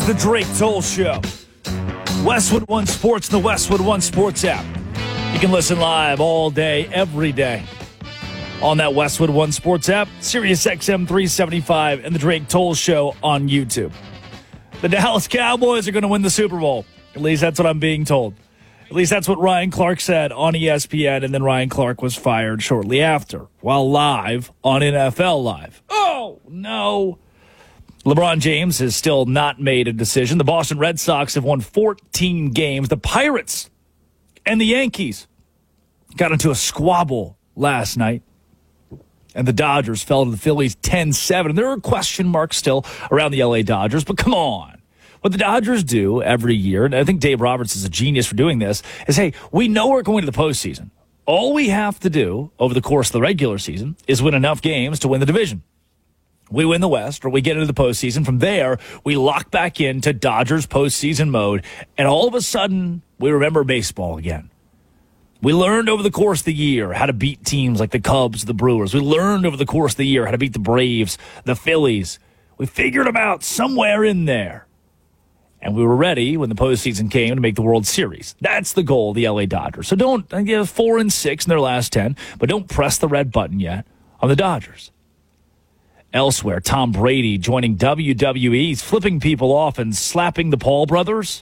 The Drake Toll Show. Westwood One Sports and the Westwood One Sports app. You can listen live all day, every day on that Westwood One Sports app, Sirius XM 375, and The Drake Toll Show on YouTube. The Dallas Cowboys are going to win the Super Bowl. At least that's what I'm being told. At least that's what Ryan Clark said on ESPN, and then Ryan Clark was fired shortly after, while live on NFL Live. Oh, no. LeBron James has still not made a decision. The Boston Red Sox have won 14 games. The Pirates and the Yankees got into a squabble last night, and the Dodgers fell to the Phillies 10-7. And there are question marks still around the LA Dodgers, but come on. What the Dodgers do every year, and I think Dave Roberts is a genius for doing this, is, hey, we know we're going to the postseason. All we have to do over the course of the regular season is win enough games to win the division. We win the West, or we get into the postseason. From there, we lock back into Dodgers postseason mode, and all of a sudden, we remember baseball again. We learned over the course of the year how to beat teams like the Cubs, the Brewers. We learned over the course of the year how to beat the Braves, the Phillies. We figured them out somewhere in there. And we were ready when the postseason came to make the World Series. That's the goal of the LA Dodgers. So don't give 4-6 in their last 10, but don't press the red button yet on the Dodgers. Elsewhere, Tom Brady joining WWE. He's flipping people off and slapping the Paul brothers.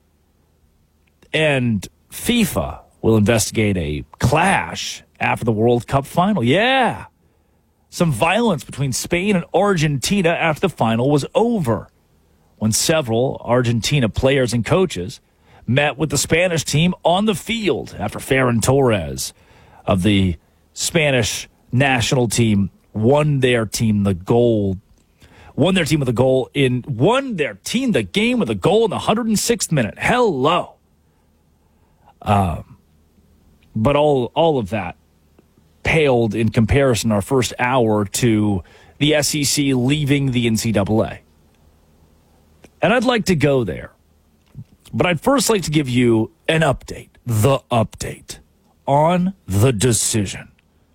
And FIFA will investigate a clash after the World Cup final. Yeah. Some violence between Spain and Argentina after the final was over, when several Argentina players and coaches met with the Spanish team on the field after Ferran Torres of the Spanish national team won their team the game with a goal in the 106th minute. Hello. But all of that paled in comparison our first hour to the SEC leaving the NCAA. And I'd like to go there. But I'd first like to give you an update, the update on the decision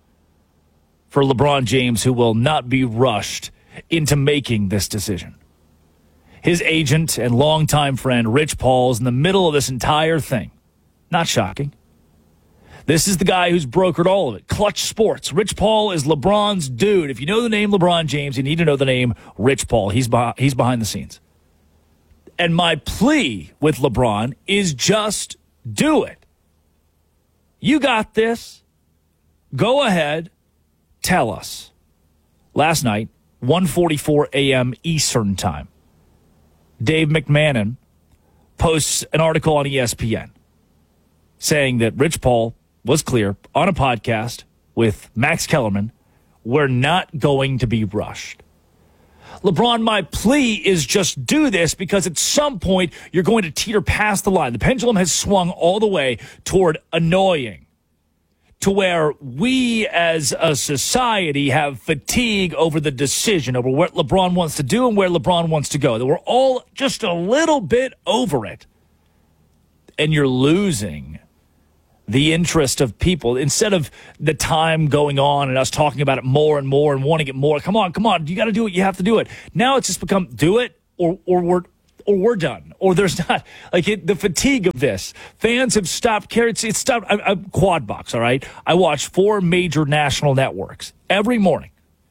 for LeBron James, who will not be rushed into making this decision. His agent and longtime friend, Rich Paul, is in the middle of this entire thing. Not shocking. This is the guy who's brokered all of it. Clutch Sports. Rich Paul is LeBron's dude. If you know the name LeBron James, you need to know the name Rich Paul. He's behind the scenes. And my plea with LeBron is just do it. You got this. Go ahead. Tell us. Last night, 1:44 a.m. Eastern Time, Dave McMahon posts an article on ESPN saying that Rich Paul was clear on a podcast with Max Kellerman, we're not going to be rushed. LeBron, my plea is just do this, because at some point you're going to teeter past the line. The pendulum has swung all the way toward annoying, to where we as a society have fatigue over the decision, over what LeBron wants to do and where LeBron wants to go. That we're all just a little bit over it. And you're losing the interest of people. Instead of the time going on and us talking about it more and more and wanting it more. Come on. You got to do it. You have to do it. Now it's just become do it or we're done, or there's not the fatigue of this. Fans have stopped caring. It's stopped. I'm quad box. All right. I watch 4 major national networks every morning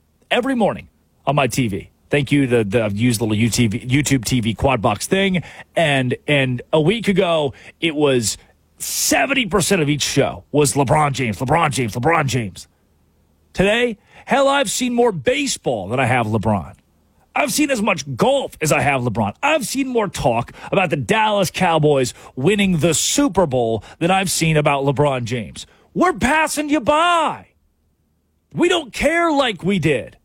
on my TV. Thank you to I've used the little YouTube TV quad box thing. And a week ago, it was 70% of each show was LeBron James. Today, hell, I've seen more baseball than I have LeBron. I've seen as much golf as I have LeBron. I've seen more talk about the Dallas Cowboys winning the Super Bowl than I've seen about LeBron James. We're passing you by. We don't care like we did.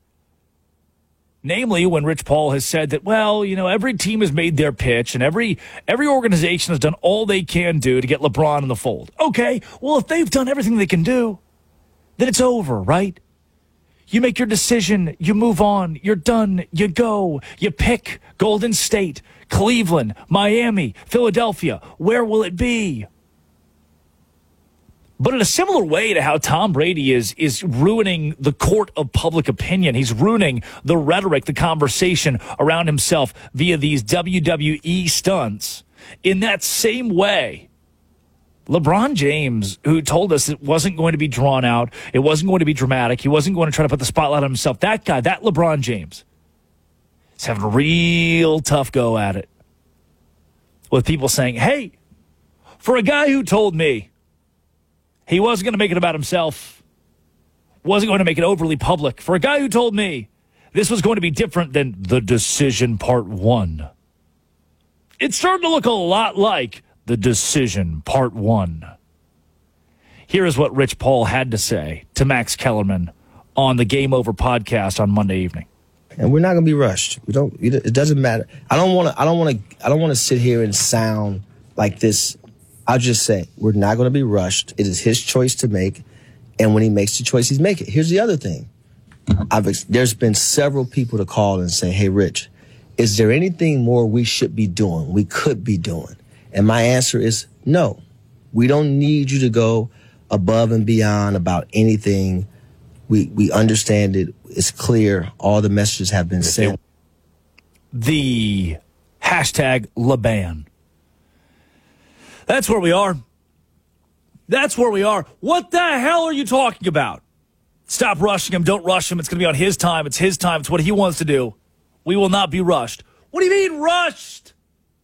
Namely, when Rich Paul has said that, well, every team has made their pitch and every organization has done all they can do to get LeBron in the fold. Okay, well, if they've done everything they can do, then it's over, right? You make your decision, you move on, you're done, you go, you pick Golden State, Cleveland, Miami, Philadelphia. Where will it be? But in a similar way to how Tom Brady is ruining the court of public opinion, he's ruining the rhetoric, the conversation around himself via these WWE stunts. In that same way, LeBron James, who told us it wasn't going to be drawn out, it wasn't going to be dramatic, he wasn't going to try to put the spotlight on himself, that guy, that LeBron James, is having a real tough go at it with people saying, hey, for a guy who told me he wasn't going to make it about himself, wasn't going to make it overly public, for a guy who told me this was going to be different than The Decision Part 1, it's starting to look a lot like The Decision Part 1. Here is what Rich Paul had to say to Max Kellerman on the Game Over podcast on Monday evening. And we're not going to be rushed. It doesn't matter. I don't want to sit here and sound like this. I'll just say we're not going to be rushed. It is his choice to make, and when he makes the choice, he's making it. Here's the other thing. There's been several people to call and say, "Hey, Rich, is there anything more we should be doing? We could be doing?" And my answer is no. We don't need you to go above and beyond about anything. We understand it. It's clear. All the messages have been sent. The hashtag LeBan. That's where we are. That's where we are. What the hell are you talking about? Stop rushing him. Don't rush him. It's going to be on his time. It's his time. It's what he wants to do. We will not be rushed. What do you mean rushed?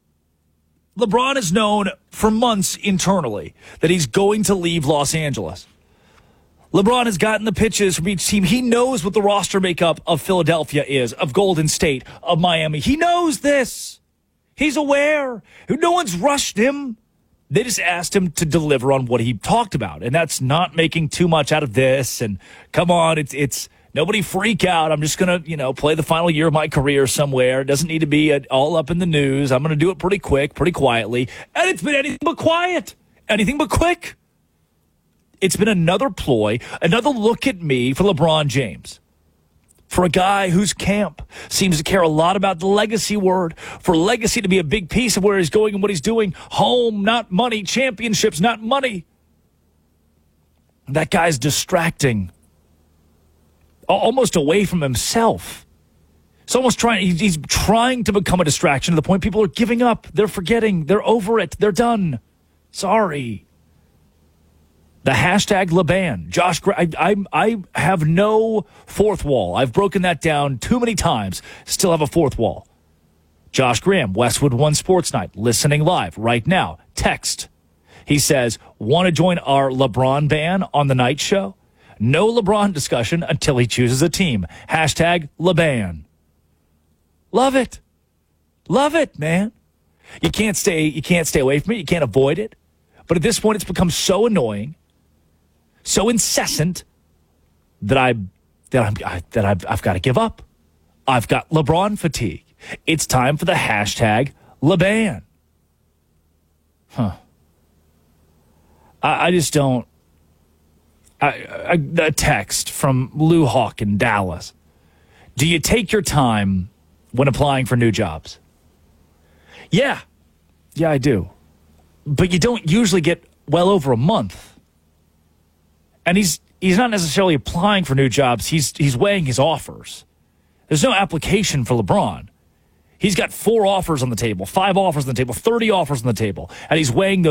LeBron is known for months internally that he's going to leave Los Angeles. LeBron has gotten the pitches from each team. He knows what the roster makeup of Philadelphia is, of Golden State, of Miami. He knows this. He's aware. No one's rushed him. They just asked him to deliver on what he talked about, and that's not making too much out of this. And come on, it's nobody freak out. I'm just going to, play the final year of my career somewhere. It doesn't need to be all up in the news. I'm going to do it pretty quick, pretty quietly. And it's been anything but quiet, anything but quick. It's been another ploy, another look at me for LeBron James. For a guy whose camp seems to care a lot about the legacy word, for legacy to be a big piece of where he's going and what he's doing. Home, not money. Championships, not money. That guy's distracting. Almost away from himself. It's almost he's trying to become a distraction to the point people are giving up. They're forgetting. They're over it. They're done. Sorry. The hashtag LeBan. Josh, I have no fourth wall. I've broken that down too many times. Still have a fourth wall. Josh Graham, Westwood One Sports Night, listening live right now. Text. He says, want to join our LeBron ban on the night show? No LeBron discussion until he chooses a team. Hashtag LeBan. Love it. Love it, man. You can't stay away from it. You can't avoid it. But at this point, it's become so annoying, so incessant that I've got to give up. I've got LeBron fatigue. It's time for the hashtag LeBan. I just don't. A text from Lou Hawk in Dallas. Do you take your time when applying for new jobs? Yeah, I do. But you don't usually get well over a month. And he's not necessarily applying for new jobs. He's weighing his offers. There's no application for LeBron. He's got 4 offers on the table, 5 offers on the table, 30 offers on the table, and he's weighing those